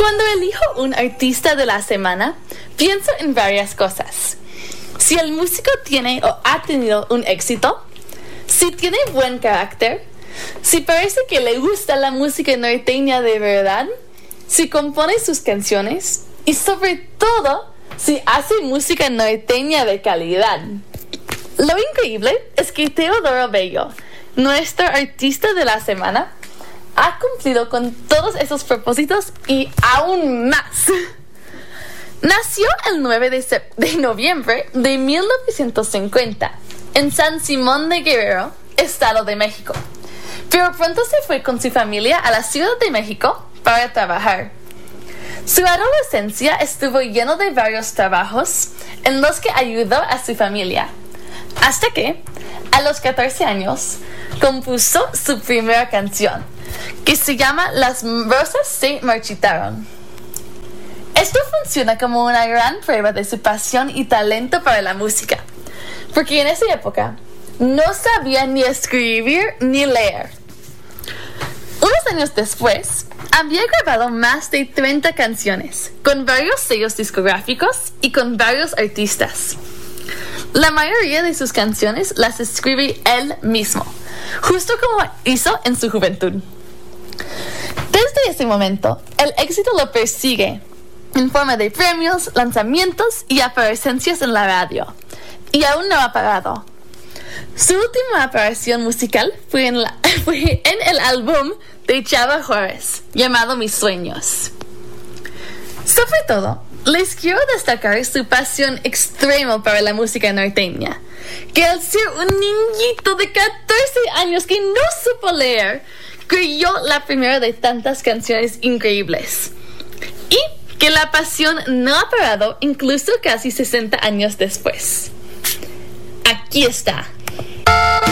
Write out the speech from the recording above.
Cuando elijo un artista de la semana, pienso en varias cosas. Si el músico tiene o ha tenido un éxito, si tiene buen carácter, si parece que le gusta la música norteña de verdad, si compone sus canciones y sobre todo, si hace música norteña de calidad. Lo increíble es que Teodoro Bello, nuestro artista de la semana, ha cumplido con todos esos propósitos y aún más. Nació el 9 de noviembre de 1950 en San Simón de Guerrero, Estado de México. Pero pronto se fue con su familia a la Ciudad de México para trabajar. Su adolescencia estuvo lleno de varios trabajos en los que ayudó a su familia, hasta que, a los 14 años, compuso su primera canción, que se llama Las rosas se marchitaron. Esto funciona como una gran prueba de su pasión y talento para la música, porque en esa época no sabía ni escribir ni leer. Unos años después, había grabado más de 30 canciones, con varios sellos discográficos y con varios artistas. La mayoría de sus canciones las escribe él mismo, justo como hizo en su juventud. Desde ese momento, el éxito lo persigue en forma de premios, lanzamientos y apariencias en la radio, y aún no ha parado. Su última aparición musical fue en el álbum de Chava Juárez, llamado Mis Sueños. Sobre todo, les quiero destacar su pasión extrema para la música norteña, que al ser un niñito de 14 años que no supo leer, creó la primera de tantas canciones increíbles. Y que la pasión no ha parado incluso casi 60 años después. Aquí está.